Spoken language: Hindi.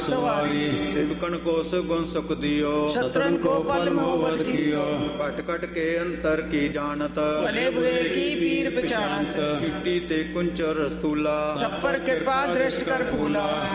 सवारी। सेवकन को सुगुण सुख दियो, शत्रन को पल मोहब्बत कियो। कट कट के अंतर की जानत, भले बुरे की पीर पहचानत। चिट्टी ते कुंचर स्थूला, सब पर कृपा दृष्ट कर फूला।